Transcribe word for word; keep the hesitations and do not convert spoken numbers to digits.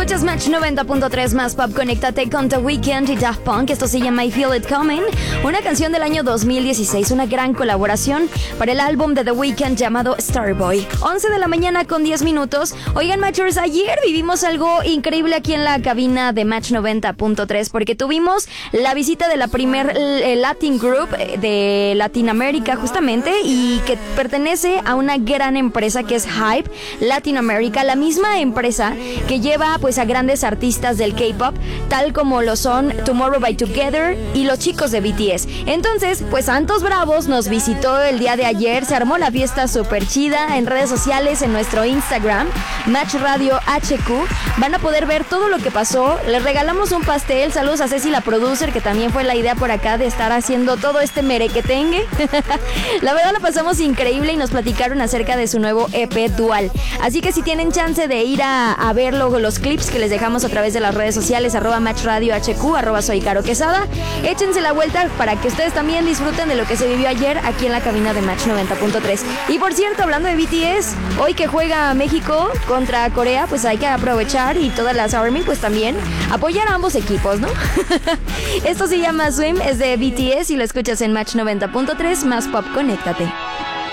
Escuchas Match noventa punto tres más Pop. Conéctate con The Weeknd y Daft Punk. Esto se llama I Feel It Coming, una canción del año dos mil dieciséis, una gran colaboración para el álbum de The Weeknd llamado Starboy. once de la mañana con diez minutos. Oigan, Matchers, ayer vivimos algo increíble aquí en la cabina de Match noventa punto tres porque tuvimos la visita de la primer eh, Latin Group de Latinoamérica justamente, y que pertenece a una gran empresa que es Hype Latinoamérica, la misma empresa que lleva pues a grandes artistas del K-pop, tal como lo son Tomorrow by Together y los chicos de B T S. Entonces, pues Santos Bravos nos visitó el día de ayer, se armó la fiesta súper chida. En redes sociales, en nuestro Instagram, Match Radio H Q, van a poder ver todo lo que pasó. Les regalamos un pastel, saludos a Ceci la producer, que también fue la idea por acá de estar haciendo todo este merequetengue. La verdad la pasamos increíble y nos platicaron acerca de su nuevo E P Dual. Así que si tienen chance de ir a, a ver luego los clips que les dejamos a través de las redes sociales, arroba Match Radio H Q, arroba Soy Caro Quesada, échense la vuelta para que ustedes también disfruten de lo que se vivió ayer aquí en la cabina de Match noventa punto tres. Y por cierto, hablando de B T S, hoy que juega México contra Corea, pues hay que aprovechar, y todas las ARMY pues también apoyar a ambos equipos, ¿no? Esto se llama Swim, es de B T S y lo escuchas en Match noventa punto tres más Pop. Conéctate.